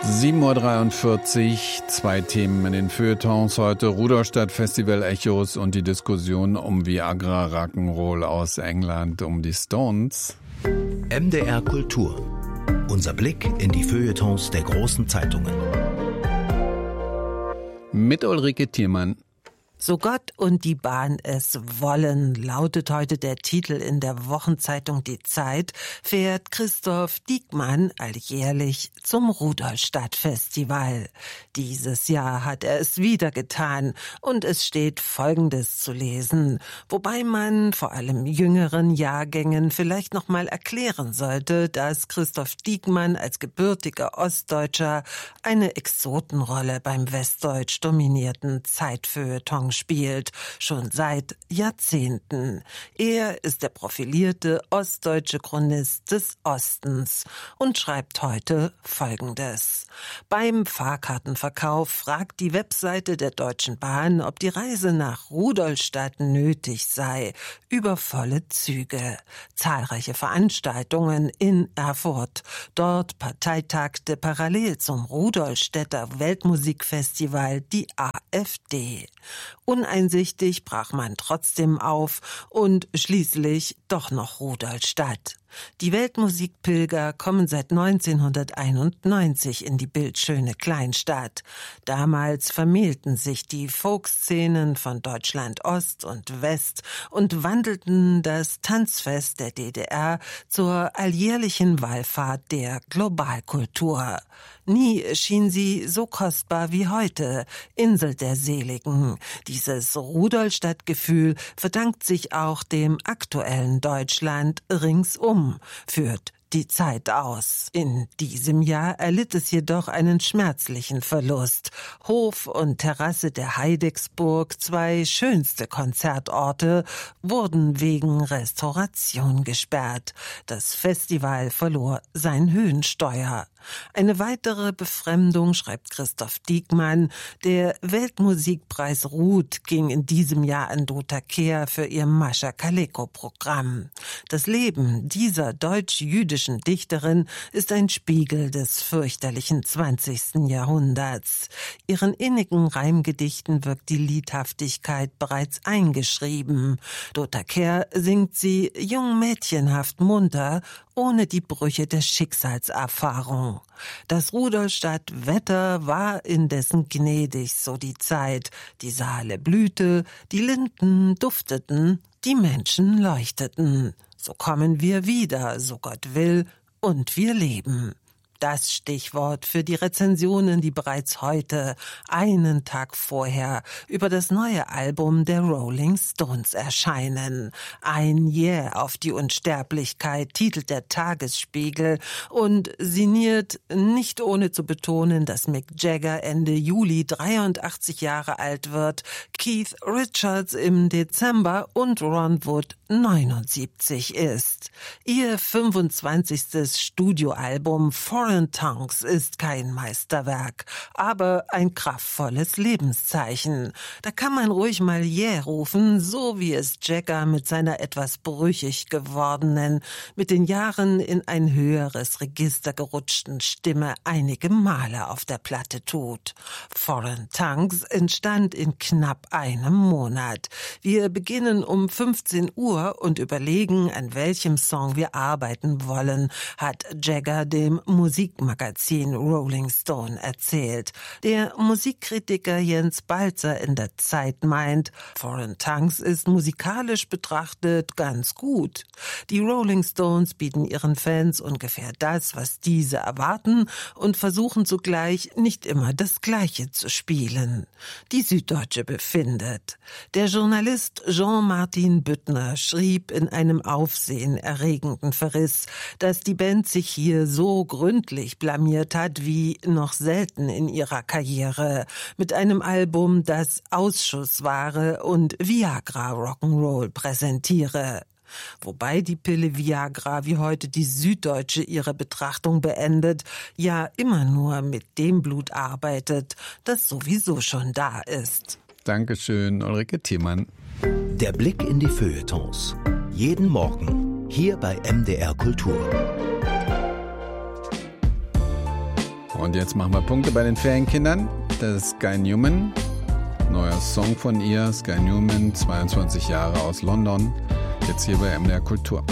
7:43 Uhr, zwei Themen in den Feuilletons heute: Rudolstadt Festival Echos und die Diskussion um Viagra Rock'n'Roll aus England, um die Stones. MDR Kultur. Unser Blick in die Feuilletons der großen Zeitungen. Mit Ulrike Thiermann. So Gott und die Bahn es wollen, lautet heute der Titel in der Wochenzeitung Die Zeit, fährt Christoph Diekmann alljährlich zum Rudolstadt-Festival. Dieses Jahr hat er es wieder getan und es steht Folgendes zu lesen, wobei man vor allem jüngeren Jahrgängen vielleicht noch mal erklären sollte, dass Christoph Diekmann als gebürtiger Ostdeutscher eine Exotenrolle beim westdeutsch dominierten Zeitfeuilleton spielt, schon seit Jahrzehnten. Er ist der profilierte ostdeutsche Chronist des Ostens und schreibt heute Folgendes. Beim Fahrkartenverkauf fragt die Webseite der Deutschen Bahn, ob die Reise nach Rudolstadt nötig sei. Übervolle Züge. Zahlreiche Veranstaltungen in Erfurt. Dort parteitagte parallel zum Rudolstädter Weltmusikfestival die AfD. Uneinsichtig brach man trotzdem auf und schließlich doch noch Rudolstadt. Die Weltmusikpilger kommen seit 1991 in die bildschöne Kleinstadt. Damals vermählten sich die Folkszenen von Deutschland Ost und West und wandelten das Tanzfest der DDR zur alljährlichen Wallfahrt der Globalkultur. Nie schien sie so kostbar wie heute, Insel der Seligen. Dieses Rudolstadt-Gefühl verdankt sich auch dem aktuellen Deutschland ringsum, führt die Zeit aus. In diesem Jahr erlitt es jedoch einen schmerzlichen Verlust. Hof und Terrasse der Heidecksburg, zwei schönste Konzertorte, wurden wegen Restauration gesperrt. Das Festival verlor sein Höhensteuer. Eine weitere Befremdung, schreibt Christoph Diekmann. Der Weltmusikpreis Ruth ging in diesem Jahr an Dota Kehr für ihr Mascha Kaleko-Programm. Das Leben dieser deutsch-jüdischen Dichterin ist ein Spiegel des fürchterlichen 20. Jahrhunderts. Ihren innigen Reimgedichten wirkt die Liedhaftigkeit bereits eingeschrieben. Dota Kehr singt sie jung mädchenhaft munter, ohne die Brüche der Schicksalserfahrung. Das Rudolstadt-Wetter war indessen gnädig, so die Zeit. Die Saale blühte, die Linden dufteten, die Menschen leuchteten. So kommen wir wieder, so Gott will, und wir leben. Das Stichwort für die Rezensionen, die bereits heute, einen Tag vorher, über das neue Album der Rolling Stones erscheinen. Ein Jäh auf die Unsterblichkeit, titelt der Tagesspiegel und sinniert, nicht ohne zu betonen, dass Mick Jagger Ende Juli 83 Jahre alt wird, Keith Richards im Dezember und Ron Wood 79 ist. Ihr 25. Studioalbum Foreign Tongues ist kein Meisterwerk, aber ein kraftvolles Lebenszeichen. Da kann man ruhig mal yeah rufen, so wie es Jagger mit seiner etwas brüchig gewordenen, mit den Jahren in ein höheres Register gerutschten Stimme einige Male auf der Platte tut. Foreign Tongues entstand in knapp einem Monat. Wir beginnen um 15 Uhr und überlegen, an welchem Song wir arbeiten wollen, hat Jagger dem Musikmagazin Rolling Stone erzählt. Der Musikkritiker Jens Balzer in der Zeit meint, Foreign Tongues ist musikalisch betrachtet ganz gut. Die Rolling Stones bieten ihren Fans ungefähr das, was diese erwarten, und versuchen zugleich nicht immer das Gleiche zu spielen. Die Süddeutsche befindet: Der Journalist Jean-Martin Büttner schrieb in einem aufsehenerregenden Verriss, dass die Band sich hier so gründlich blamiert hat wie noch selten in ihrer Karriere, mit einem Album, das Ausschussware und Viagra Rock'n'Roll präsentiere. Wobei die Pille Viagra, wie heute die Süddeutsche ihre Betrachtung beendet, ja immer nur mit dem Blut arbeitet, das sowieso schon da ist. Dankeschön, Ulrike Thiemann. Der Blick in die Feuilletons. Jeden Morgen hier bei MDR Kultur. Und jetzt machen wir Punkte bei den Ferienkindern. Das ist Sky Newman. Neuer Song von ihr. Sky Newman, 22 Jahre aus London. Jetzt hier bei MDR Kultur.